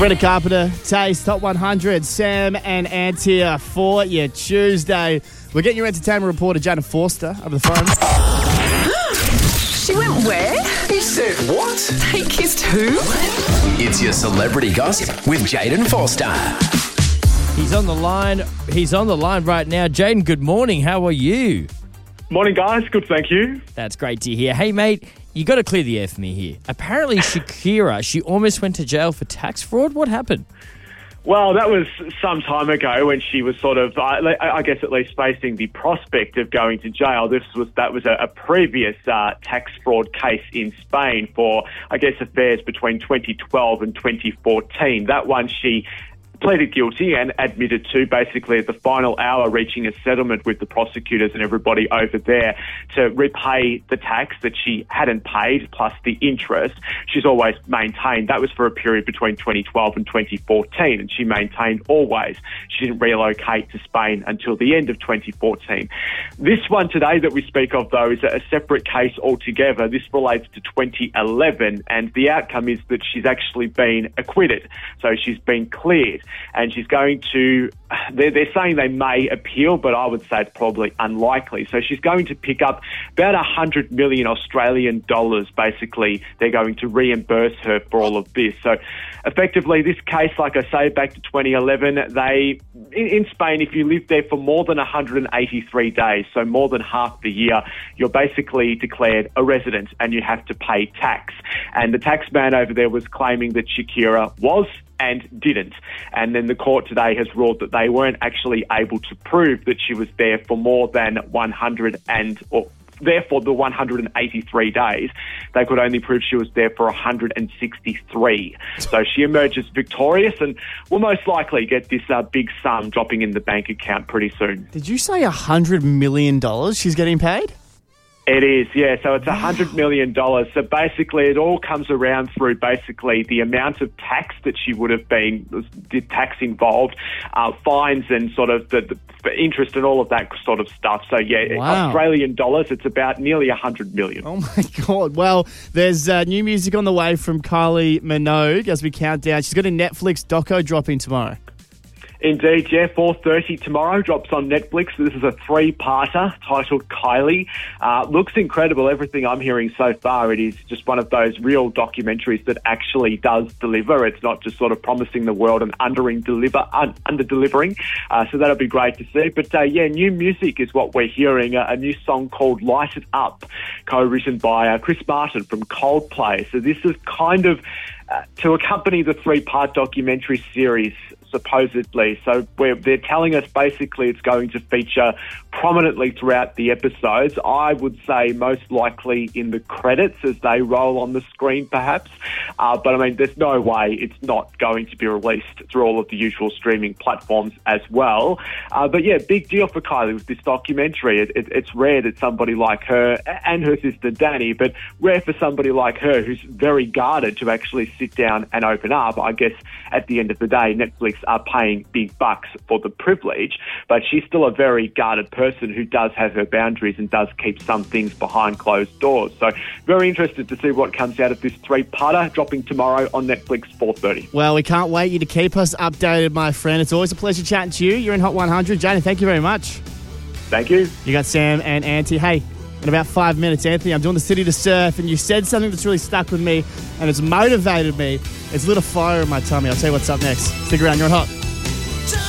Sabrina Carpenter, Taste Top 100, Sam and Antia for your Tuesday. We're getting your entertainment reporter, Jana Forster, over the phone. She went where? He said what? They kissed who? It's your celebrity gossip with Jaden Forster. He's on the line. He's on the line right now. Jaden, good morning. How are you? Morning, guys. Good, thank you. That's great to hear. Hey, mate, you got to clear the air for me here. Apparently, Shakira, she almost went to jail for tax fraud. What happened? Well, that was some time ago when she was sort of, I guess at least facing the prospect of going to jail. That was a previous tax fraud case in Spain for, I guess, affairs between 2012 and 2014. That one she pleaded guilty and admitted to, basically at the final hour, reaching a settlement with the prosecutors and everybody over there to repay the tax that she hadn't paid plus the interest. She's always maintained that was for a period between 2012 and 2014, and she maintained always she didn't relocate to Spain until the end of 2014. This one today that we speak of, though, is a separate case altogether. This relates to 2011, and the outcome is that she's actually been acquitted. So she's been cleared. And she's going to, they're saying they may appeal, but I would say it's probably unlikely. So she's going to pick up about 100 million Australian dollars, basically. They're going to reimburse her for all of this. So effectively, this case, like I say, back to 2011, in Spain, if you live there for more than 183 days, so more than half the year, you're basically declared a resident and you have to pay tax. And the tax man over there was claiming that Shakira was and didn't. And then the court today has ruled that they weren't actually able to prove that she was there for more than 183 days. They could only prove she was there for 163. So she emerges victorious and will most likely get this big sum dropping in the bank account pretty soon. Did you say $100 million she's getting paid? It is, yeah. So it's $100 million. So basically it all comes around through basically the amount of tax that she would have been, the tax involved, fines and sort of the interest and all of that sort of stuff. So yeah, wow. Australian dollars, it's about nearly 100 million. Oh my God. Well, there's new music on the way from Kylie Minogue as we count down. She's got a Netflix doco dropping tomorrow. Indeed, yeah, 4:30 tomorrow, drops on Netflix. This is a 3-parter titled Kylie. Looks incredible, everything I'm hearing so far. It is just one of those real documentaries that actually does deliver. It's not just sort of promising the world and under-delivering. So that'll be great to see. But yeah, new music is what we're hearing. A new song called Light It Up, co-written by Chris Martin from Coldplay. So this is kind of to accompany the 3-part documentary series, supposedly. So they're telling us basically it's going to feature prominently throughout the episodes. I would say most likely in the credits as they roll on the screen, perhaps. But I mean, there's no way it's not going to be released through all of the usual streaming platforms as well. But yeah, big deal for Kylie with this documentary. It's rare that somebody like her and her sister Danny, but rare for somebody like her who's very guarded to actually sit down and open up. I guess at the end of the day, Netflix are paying big bucks for the privilege, but she's still a very guarded person who does have her boundaries and does keep some things behind closed doors. So very interested to see what comes out of this 3-parter, dropping tomorrow on Netflix, 4:30. Well, we can't wait you to keep us updated, my friend. It's always a pleasure chatting to you. You're in Hot 100. Jane, thank you very much. Thank you. You got Sam and Auntie. Hey, in about 5 minutes, Anthony, I'm doing the City to Surf, and you said something that's really stuck with me, and it's motivated me. It's lit a fire in my tummy. I'll tell you what's up next. Stick around. You're on Hot.